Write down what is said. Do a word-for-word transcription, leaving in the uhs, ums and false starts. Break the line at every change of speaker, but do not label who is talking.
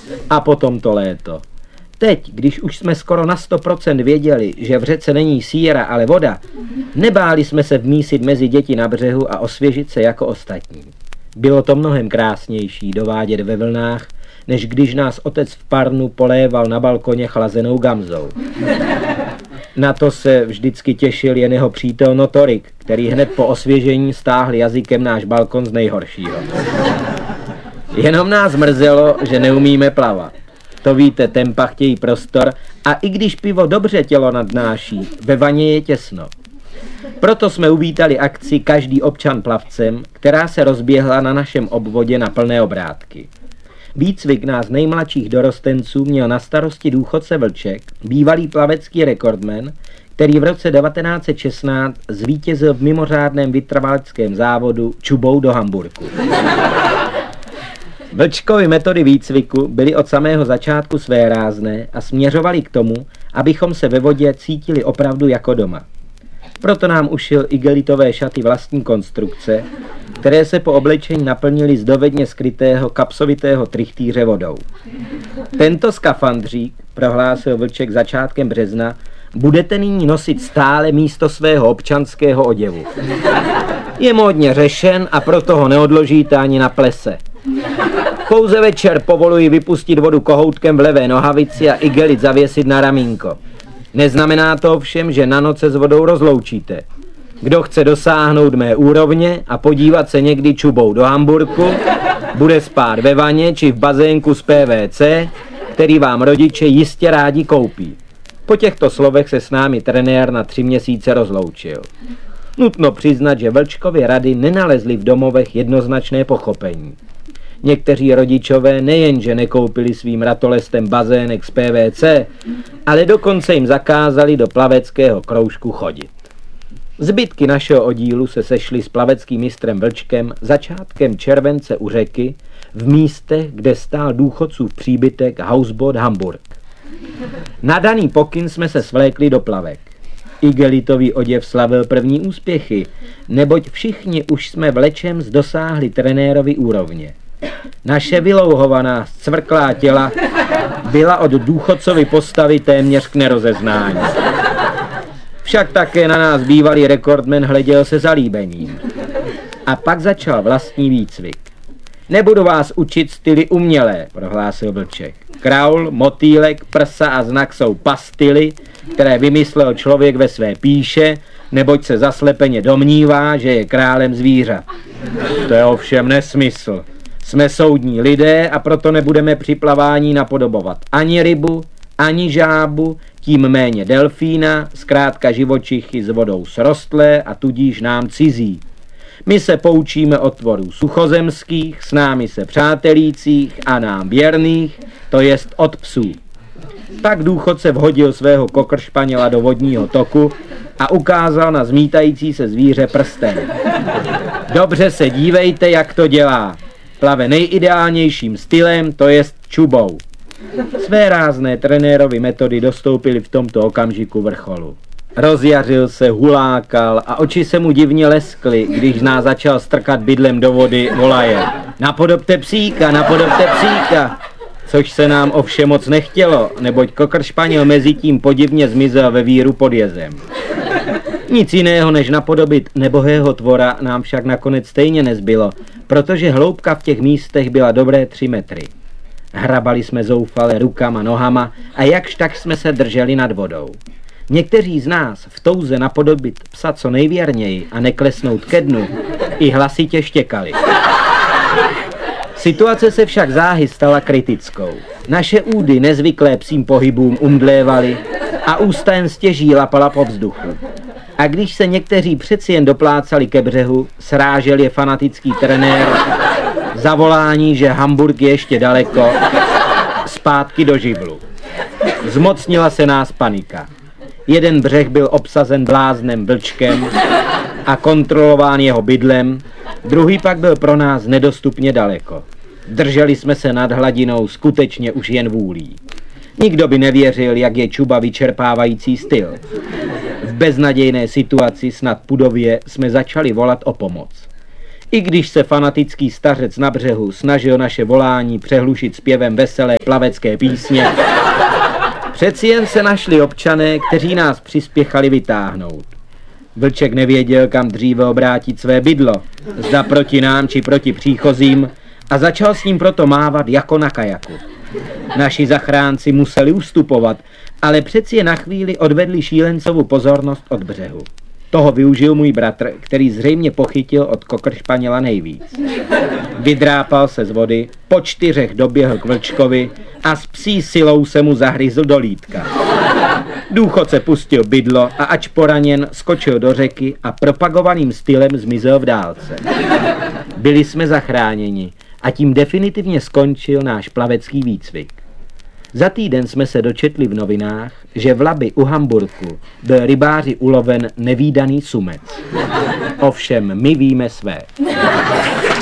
A potom to léto. Teď, když už jsme skoro na sto procent věděli, že v řece není síra, ale voda, nebáli jsme se vmísit mezi děti na břehu a osvěžit se jako ostatní. Bylo to mnohem krásnější dovádět ve vlnách, než když nás otec v parnu poléval na balkoně chlazenou gamzou. Na to se vždycky těšil jen jeho přítel Notorik, který hned po osvěžení stáhl jazykem náš balkon z nejhoršího. Jenom nás mrzelo, že neumíme plavat. To víte, tempa chtějí prostor a i když pivo dobře tělo nadnáší, ve vaně je těsno. Proto jsme uvítali akci Každý občan plavcem, která se rozběhla na našem obvodě na plné obrátky. Výcvik nás nejmladších dorostenců měl na starosti důchodce Vlček, bývalý plavecký rekordman, který v roce devatenáct set šestnáct zvítězil v mimořádném vytrvaleckém závodu čubou do Hamburku. Vlčkovy metody výcviku byly od samého začátku svérázné a směřovaly k tomu, abychom se ve vodě cítili opravdu jako doma. Proto nám ušil igelitové šaty vlastní konstrukce, které se po oblečení naplnily z dovedně skrytého kapsovitého trichtýře vodou. Tento skafandřík, prohlásil Vlček začátkem března, budete nyní nosit stále místo svého občanského oděvu. Je módně řešen a proto ho neodložíte ani na plese. Pouze večer povoluji vypustit vodu kohoutkem v levé nohavici a igelit zavěsit na ramínko. Neznamená to ovšem, že na noc se s vodou rozloučíte. Kdo chce dosáhnout mé úrovně a podívat se někdy čubou do Hamburku, bude spát ve vaně či v bazénku z P V C, který vám rodiče jistě rádi koupí. Po těchto slovech se s námi trenér na tři měsíce rozloučil. Nutno přiznat, že Vlčkovy rady nenalezly v domovech jednoznačné pochopení. Někteří rodičové nejenže nekoupili svým ratolestem bazének z P V C, ale dokonce jim zakázali do plaveckého kroužku chodit. Zbytky našeho oddílu se sešly s plaveckým mistrem Vlčkem začátkem července u řeky v místech, kde stál důchodcův příbytek Hausboot Hamburg. Na daný pokyn jsme se svlékli do plavek. Igelitový oděv slavil první úspěchy, neboť všichni už jsme vlečem dosáhli trenérovy úrovně. Naše vylouhovaná, zcvrklá těla byla od důchodcovy postavy téměř k nerozeznání. Však také na nás bývalý rekordman hleděl se zalíbením. A pak začal vlastní výcvik. Nebudu vás učit styly umělé, prohlásil Vlček. Kraul, motýlek, prsa a znak jsou pastily, které vymyslel člověk ve své píše, neboť se zaslepeně domnívá, že je králem zvířat. To je ovšem nesmysl. Jsme soudní lidé a proto nebudeme při plavání napodobovat ani rybu, ani žábu, tím méně delfína, zkrátka živočichy s vodou srostlé a tudíž nám cizí. My se poučíme od tvorů suchozemských, s námi se přátelících a nám věrných, to jest od psů. Pak důchodce vhodil svého kokršpaněla do vodního toku a ukázal na zmítající se zvíře prstem. Dobře se dívejte, jak to dělá. Plave nejideálnějším stylem, to jest čubou. Své rázné trenérovy metody dostoupily v tomto okamžiku vrcholu. Rozjařil se, hulákal a oči se mu divně leskly, když nás začal strkat bydlem do vody, volaje. Napodobte psíka, napodobte psíka. Což se nám ovšem moc nechtělo, neboť kokršpaněl mezi tím podivně zmizel ve víru pod jezem. Nic jiného než napodobit nebohého tvora nám však nakonec stejně nezbylo, protože hloubka v těch místech byla dobré tři metry. Hrabali jsme zoufale rukama, nohama a jakž tak jsme se drželi nad vodou. Někteří z nás v touze napodobit psa co nejvěrněji a neklesnout ke dnu i hlasitě štěkali. Situace se však záhy stala kritickou. Naše údy nezvyklé psím pohybům umdlévaly a ústa jen stěží lapala po vzduchu. A když se někteří přeci jen doplácali ke břehu, srážel je fanatický trenér zavolání, že Hamburg je ještě daleko, zpátky do živlu. Zmocnila se nás panika. Jeden břeh byl obsazen bláznem Vlčkem a kontrolován jeho bydlem, druhý pak byl pro nás nedostupně daleko. Drželi jsme se nad hladinou skutečně už jen vůlí. Nikdo by nevěřil, jak je čuba vyčerpávající styl. V beznadějné situaci snad pudově jsme začali volat o pomoc. I když se fanatický stařec na břehu snažil naše volání přehlušit zpěvem veselé plavecké písně, přeci jen se našli občané, kteří nás přispěchali vytáhnout. Vlček nevěděl, kam dříve obrátit své bydlo, zda proti nám či proti příchozím, a začal s ním proto mávat jako na kajaku. Naši zachránci museli ustupovat, ale přeci je na chvíli odvedli šílencovu pozornost od břehu. Toho využil můj bratr, který zřejmě pochytil od kokršpaněla nejvíc. Vydrápal se z vody, po čtyřech doběhl k Vlčkovi a s psí silou se mu zahryzl do lítka. Důchodce pustil bydlo a ač poraněn, skočil do řeky a propagovaným stylem zmizel v dálce. Byli jsme zachráněni a tím definitivně skončil náš plavecký výcvik. Za týden jsme se dočetli v novinách, že v Labi u Hamburku byl rybáři uloven nevídaný sumec. Ovšem my víme své.